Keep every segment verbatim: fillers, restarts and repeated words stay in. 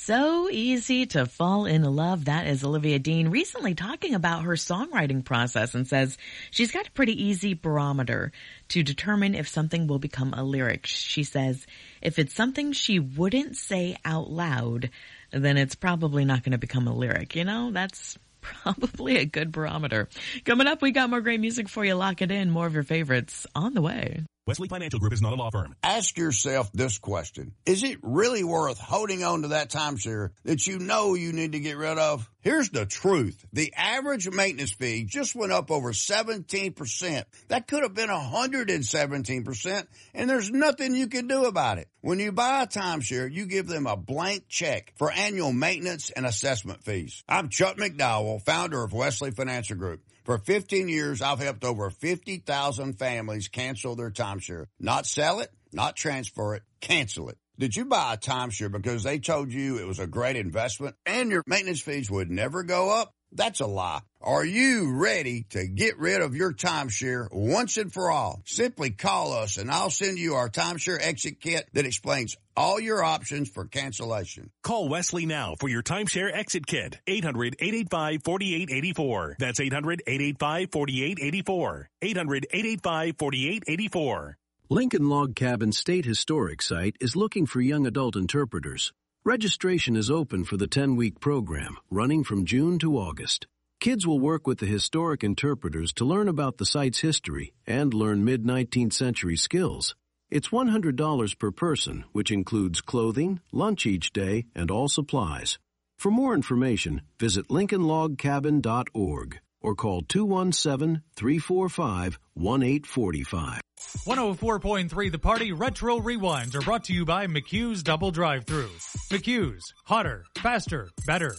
So easy to fall in love. That is Olivia Dean recently talking about her songwriting process and says she's got a pretty easy barometer to determine if something will become a lyric. She says if it's something she wouldn't say out loud, then it's probably not going to become a lyric. You know, that's probably a good barometer. Coming up, we got more great music for you. Lock it in. More of your favorites on the way. Wesley Financial Group is not a law firm. Ask yourself this question. Is it really worth holding on to that timeshare that you know you need to get rid of? Here's the truth. The average maintenance fee just went up over seventeen percent. That could have been one hundred seventeen percent, and there's nothing you can do about it. When you buy a timeshare, you give them a blank check for annual maintenance and assessment fees. I'm Chuck McDowell, founder of Wesley Financial Group. For fifteen years, I've helped over fifty thousand families cancel their timeshare. Not sell it, not transfer it, cancel it. Did you buy a timeshare because they told you it was a great investment and your maintenance fees would never go up? That's a lie. Are you ready to get rid of your timeshare once and for all? Simply call us and I'll send you our timeshare exit kit that explains all your options for cancellation. Call Wesley now for your timeshare exit kit. eight hundred, eight eight five, four eight eight four. That's eight hundred, eight eight five, four eight eight four. eight hundred, eight eight five, four eight eight four. Lincoln Log Cabin State Historic Site is looking for young adult interpreters. Registration is open for the ten-week program, running from June to August. Kids will work with the historic interpreters to learn about the site's history and learn mid-nineteenth century skills. It's one hundred dollars per person, which includes clothing, lunch each day, and all supplies. For more information, visit lincoln log cabin dot org or call two one seven, three four five, one eight four five. one oh four point three The Party Retro Rewinds are brought to you by McHugh's Double Drive-Thru. McHugh's, hotter, faster, better.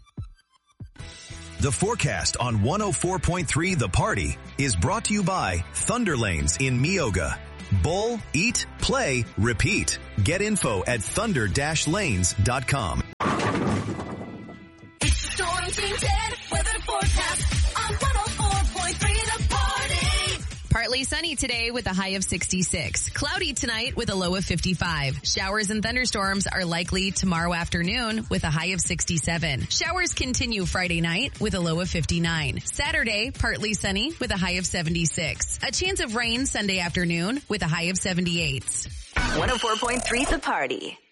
The forecast on one oh four point three The Party is brought to you by Thunder Lanes in Meoga. Bowl, eat, play, repeat. Get info at thunder dash lanes dot com. It's the Storm Team ten weather forecast on one oh four point three The Party. Partly sunny today with a high of sixty-six. Cloudy tonight with a low of fifty-five. Showers and thunderstorms are likely tomorrow afternoon with a high of sixty-seven. Showers continue Friday night with a low of fifty-nine. Saturday, partly sunny with a high of seventy-six. A chance of rain Sunday afternoon with a high of seventy-eight. one oh four point three The Party.